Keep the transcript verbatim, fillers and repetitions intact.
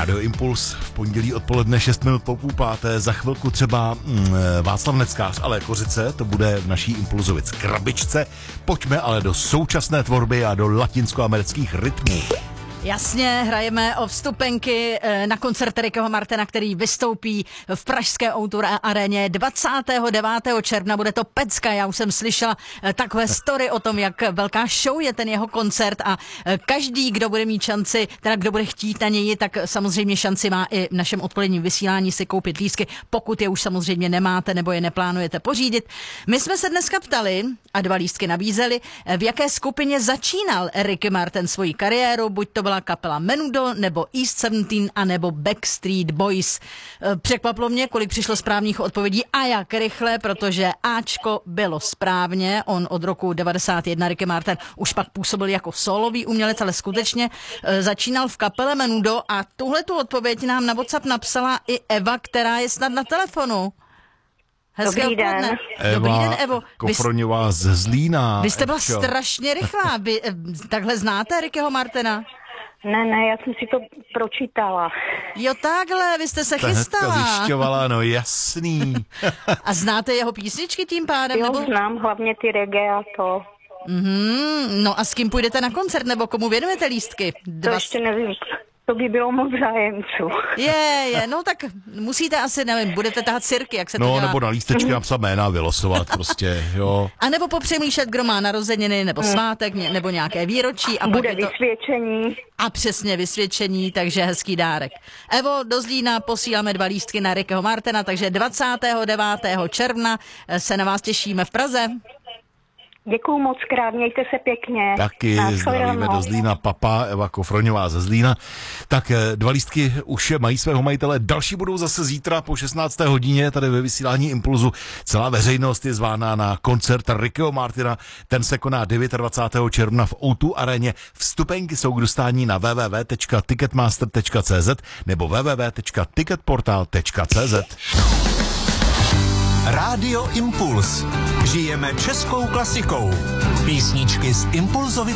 Rádio Impuls v pondělí odpoledne šest minut po půl páté, za chvilku třeba mm, Václav Neckář, ale Kořice, to bude v naší Impulzovic krabičce. Pojďme ale do současné tvorby a do latinskoamerických rytmů. Jasně, hrajeme o vstupenky na koncert Rickyho Martina, který vystoupí v pražské ó dva aréně dvacátého devátého června. Bude to pecka, já už jsem slyšela takové story o tom, jak velká show je ten jeho koncert a každý, kdo bude mít šanci, teda kdo bude chtít na něj, tak samozřejmě šanci má i v našem odpoledním vysílání si koupit lístky, pokud je už samozřejmě nemáte nebo je neplánujete pořídit. My jsme se dneska ptali a dva lístky nabízeli, v jaké skupině začínal Ricky Martin svoji kariéru, buď to byla kapela Menudo, nebo East sedmnáct, a nebo Backstreet Boys. Překvapilo mě, kolik přišlo správných odpovědí a jak rychle, protože Ačko bylo správně. On od roku devadesát jedna, Ricky Martin, už pak působil jako solový umělec, ale skutečně začínal v kapele Menudo a tuhletu odpověď nám na WhatsApp napsala i Eva, která je snad na telefonu. Hezké Dobrý den. Eva Dobrý den, Evo. Kofroňová ze Zlína. Vy jste byla Evčo. strašně rychlá. Vy takhle znáte Rickyho Martina? Ne, ne, já jsem si to pročítala. Jo, takhle, vy jste se To hnedka chystala. zjišťovala, no jasný. A znáte jeho písničky tím pádem? Jo, Nebo? znám hlavně ty reggae a to. Mm, no a s kým půjdete na koncert, nebo komu věnujete lístky? To Dva... ještě nevím. To by bylo moc zájemců. Je, je, no tak musíte asi, nevím, budete tahat sirky, jak se to No, dělá. nebo na lístečky napsat jména a vylosovat prostě, jo. A nebo popřemýšlet, kdo má narozeniny, nebo svátek, ně- nebo nějaké výročí. A Bude pak je to... vysvědčení. A přesně vysvědčení, takže hezký dárek. Evo, do Zlína posíláme dva lístky na Rickyho Martina, takže dvacátého devátého června se na vás těšíme v Praze. Děkuju moc krát, mějte se pěkně. Taky zdravíme do Zlína, papa Eva Kofroňová ze Zlína. Tak dva lístky už mají svého majitele, další budou zase zítra po šestnácté hodině tady ve vysílání Impulzu. Celá veřejnost je zvána na koncert Rickyho Martina, ten se koná dvacátého devátého června v ó dva aréně. Vstupenky jsou k dostání na w w w tečka ticketmaster tečka c z nebo w w w tečka ticketportal tečka c z. Rádio Impuls. Žijeme českou klasikou. Písničky z Impulzovic